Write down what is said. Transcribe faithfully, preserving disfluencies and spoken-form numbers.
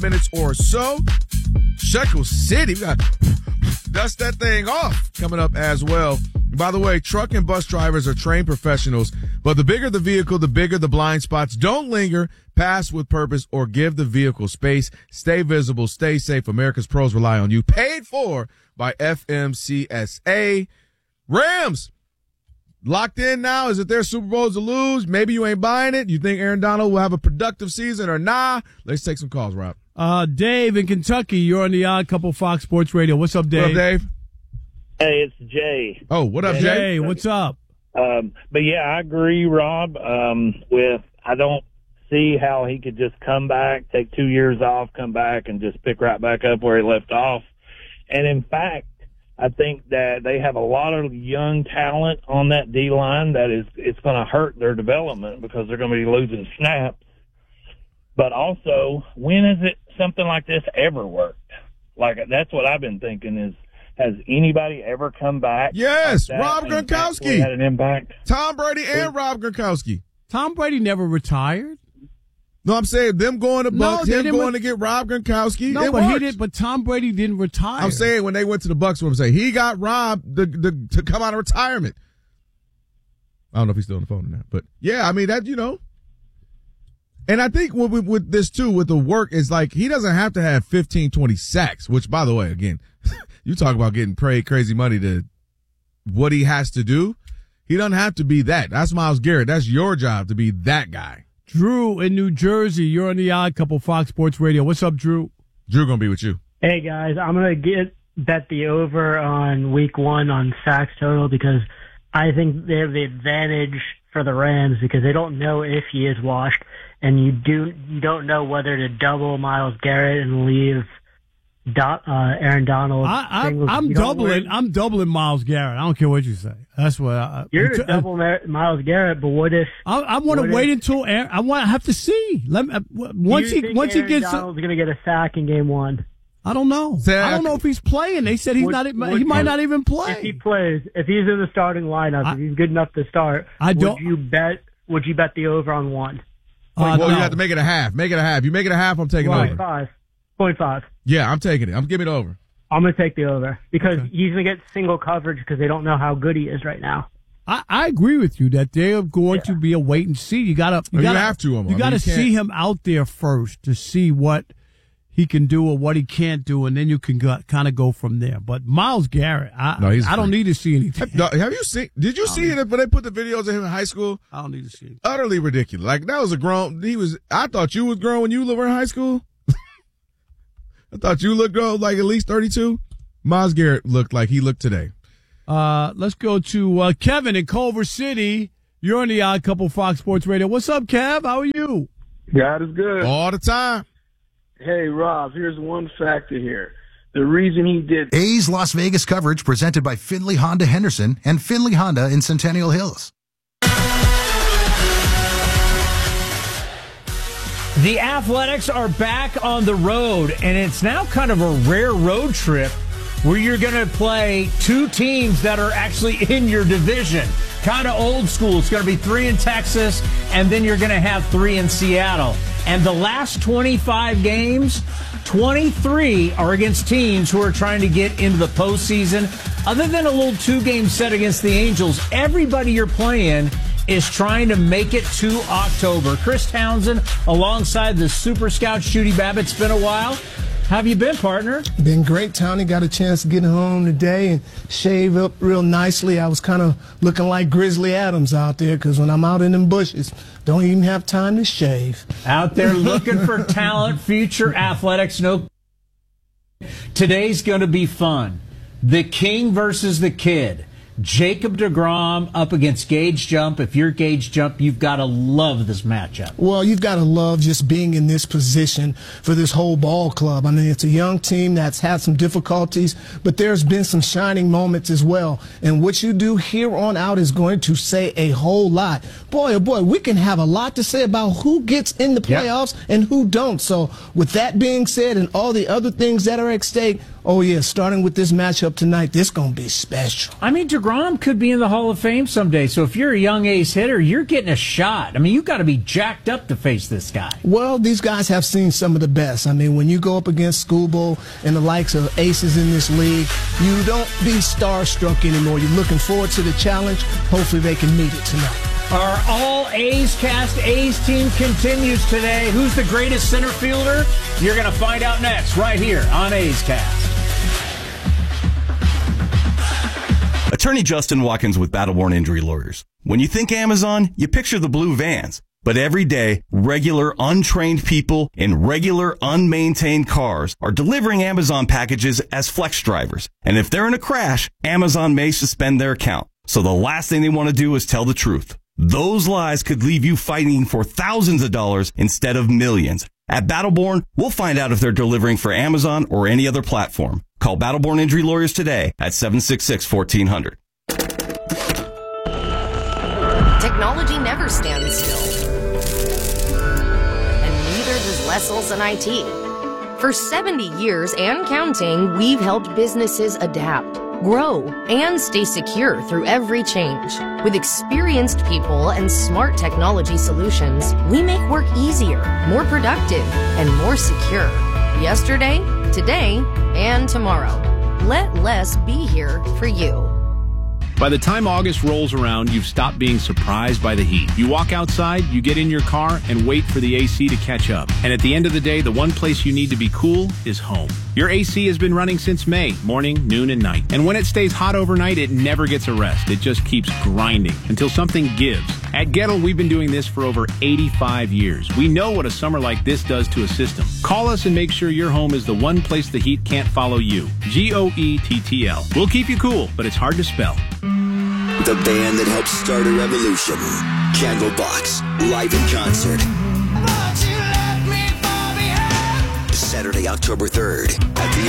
minutes or so. Shekel City, we got dust that thing off coming up as well. By the way, truck and bus drivers are trained professionals, but the bigger the vehicle, the bigger the blind spots. Don't linger, pass with purpose, or give the vehicle space. Stay visible, stay safe. America's pros rely on you. Paid for by F M C S A. Rams, locked in now. Is it their Super Bowls to lose? Maybe you ain't buying it. You think Aaron Donald will have a productive season or nah? Let's take some calls, Rob. Uh, Dave in Kentucky, you're on the Odd Couple Fox Sports Radio. What's up, Dave? What up, Dave? Hey, it's Jay. Oh, what up, Jay? Jay, what's up? Um, but, yeah, I agree, Rob, um, with I don't see how he could just come back, take two years off, come back, and just pick right back up where he left off. And, in fact, I think that they have a lot of young talent on that D-line that is it's going to hurt their development because they're going to be losing snaps. But also, when has it something like this ever worked? Like, that's what I've been thinking is, has anybody ever come back? Yes, like Rob Gronkowski. Had an impact. Tom Brady and Rob Gronkowski. Tom Brady never retired. No, I'm saying them going to Bucks, No, they him didn't going re- to get Rob Gronkowski. No, it but worked. he did. But Tom Brady didn't retire. I'm saying when they went to the Bucks, what I'm saying, he got Rob the, the, to come out of retirement. I don't know if he's still on the phone or not, but yeah, I mean that you know. And I think with, with, with this too, with the work, is like he doesn't have to have fifteen, twenty sacks. Which, by the way, again, you talk about getting paid crazy money to what he has to do. He doesn't have to be that. That's Myles Garrett. That's your job to be that guy. Drew in New Jersey, you're on the Odd Couple Fox Sports Radio. What's up, Drew? Drew gonna be with you. Hey guys, I'm gonna get bet the over on week one on sacks total because I think they have the advantage for the Rams because they don't know if he is washed, and you do you don't know whether to double Myles Garrett and leave Do, uh, Aaron Donald. I, I, I'm doubling. I'm doubling Myles Garrett. I don't care what you say. That's what I, you're to double Myles Garrett. But what if I, I want to wait if, until Aaron, I want. I have to see. Let me, once he once Aaron he gets. Donald's going to get a sack in game one. I don't know. I don't know if he's playing. They said he's would, not. Would, he might not even play. If he plays, if he's in the starting lineup, I, if he's good enough to start, I don't. Would you bet? Would you bet the over on one? Uh, well, no. you have to make it a half. Make it a half. You make it a half. I'm taking Point over. Five. Point five. Yeah, I'm taking it. I'm giving it over. I'm going to take the over because okay. he's going to get single coverage because they don't know how good he is right now. I, I agree with you that they're going yeah. to be a wait and see. You gotta, you, oh, gotta, you have to. You got to see him out there first to see what he can do or what he can't do, and then you can kind of go from there. But Myles Garrett, I, no, I don't need to see anything. Have, have you seen? Did you see it when they put the videos of him in high school? I don't need to see it. Utterly ridiculous. Like that was a grown. He was. I thought you was grown when you were in high school. I thought you looked grown, like at least thirty-two. Myles Garrett looked like he looked today. Uh, let's go to uh, Kevin in Culver City. You're on the Odd Couple Fox Sports Radio. What's up, Kev? How are you? God is good. All the time. Hey, Rob, here's one factor here. The reason he did A's Las Vegas coverage presented by Finley Honda Henderson and Finley Honda in Centennial Hills. The Athletics are back on the road, and it's now kind of a rare road trip where you're going to play two teams that are actually in your division. Kind of old school. It's going to be three in Texas, and then you're going to have three in Seattle. And the last twenty-five games, twenty-three are against teams who are trying to get into the postseason. Other than a little two-game set against the Angels, everybody you're playing is trying to make it to October. Chris Townsend alongside the Super Scout Shooty Babbitt. It's been a while. How have you been, partner? Been great, Tony. Got a chance to get home today and shave up real nicely. I was kind of looking like Grizzly Adams out there because when I'm out in them bushes, don't even have time to shave. Out there looking for talent, future athletics. No, today's going to be fun. The King versus the Kid. Jacob deGrom up against Gage Jump. If you're Gage Jump, you've got to love this matchup. Well, you've got to love just being in this position for this whole ball club. I mean, it's a young team that's had some difficulties, but there's been some shining moments as well. And what you do here on out is going to say a whole lot. Boy, oh boy, we can have a lot to say about who gets in the playoffs yep. and who don't. So with that being said and all the other things that are at stake, oh, yeah, starting with this matchup tonight, this is going to be special. I mean, deGrom DeGrom could be in the Hall of Fame someday. So if you're a young ace hitter, you're getting a shot. I mean, you've got to be jacked up to face this guy. Well, these guys have seen some of the best. I mean, when you go up against Skubal and the likes of aces in this league, you don't be starstruck anymore. You're looking forward to the challenge. Hopefully they can meet it tonight. Our all A's cast A's team continues today. Who's the greatest center fielder? You're going to find out next, right here on A's Cast. Attorney Justin Watkins with Battleborn Injury Lawyers. When you think Amazon, you picture the blue vans. But every day, regular, untrained people in regular, unmaintained cars are delivering Amazon packages as flex drivers. And if they're in a crash, Amazon may suspend their account. So the last thing they want to do is tell the truth. Those lies could leave you fighting for thousands of dollars instead of millions. At Battleborn, we'll find out if they're delivering for Amazon or any other platform. Call Battleborn Injury Lawyers today at seven six six, fourteen hundred. Technology never stands still. And neither does Wessels and I T. For seventy years and counting, we've helped businesses adapt, grow, and stay secure through every change. With experienced people and smart technology solutions, we make work easier, more productive, and more secure. Yesterday, today, and tomorrow. Let less be here for you. By the time August rolls around, you've stopped being surprised by the heat. You walk outside, you get in your car, and wait for the A C to catch up. And at the end of the day, the one place you need to be cool is home. Your A C has been running since May, morning, noon, and night. And when it stays hot overnight, it never gets a rest. It just keeps grinding until something gives. At Gettle, we've been doing this for over eighty-five years. We know what a summer like this does to a system. Call us and make sure your home is the one place the heat can't follow you. G O E T T L. We'll keep you cool, but it's hard to spell. The band that helped start a revolution. Candlebox, live in concert. Saturday, October third, at the